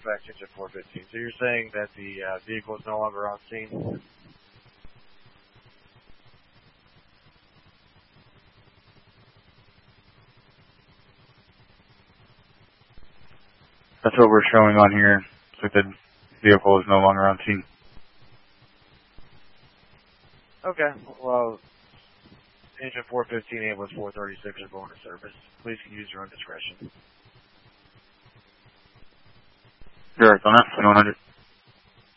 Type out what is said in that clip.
effect, engine 415. So you're saying that the vehicle is no longer on scene? That's what we're showing on here. It's like the vehicle is no longer on scene. Okay, well, engine 415, ambulance 436 are going to service. Please use your own discretion. Arizona 2100.